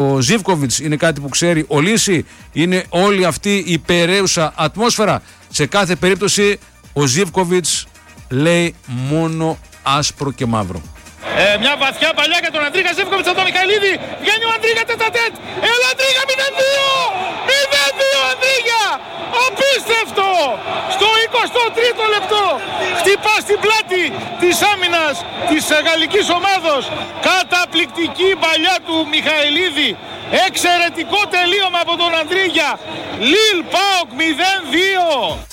Ο Ζίβκοβιτς είναι κάτι που ξέρει ο Λύση, είναι όλη αυτή η υπεραίουσα ατμόσφαιρα. Σε κάθε περίπτωση ο Ζίβκοβιτς λέει μόνο άσπρο και μαύρο. Μια βαθιά παλιά για τον Αντρίγα. Ζίβκοβιτς από τον Μιχαηλίδη. Βγαίνει ο Αντρίγα τετατέτ. Έλα Αντρίγα 0-2. 0-2 Αντρίγα. Απίστευτο. Στο 23ο λεπτό. Χτυπά στην πλάτη της άμυνας της γαλλικής ομάδος. Καταπληκτική παλιά του Μιχαηλίδη. Εξαιρετικό τελείωμα από τον Αντρίγια. Λιλ ΠΑΟΚ 0-2.